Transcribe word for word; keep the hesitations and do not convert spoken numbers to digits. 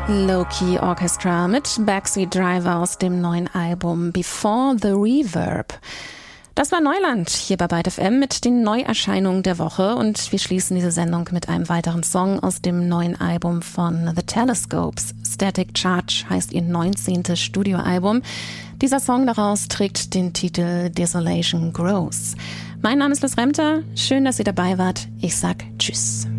Low-Key Orchestra mit Backseat Driver aus dem neuen Album Before the Reverb. Das war Neuland hier bei Byte F M mit den Neuerscheinungen der Woche und wir schließen diese Sendung mit einem weiteren Song aus dem neuen Album von The Telescopes. Static Charge heißt ihr neunzehntes Studioalbum. Dieser Song daraus trägt den Titel Desolation Grows. Mein Name ist Liz Remter. Schön, dass ihr dabei wart. Ich sag Tschüss.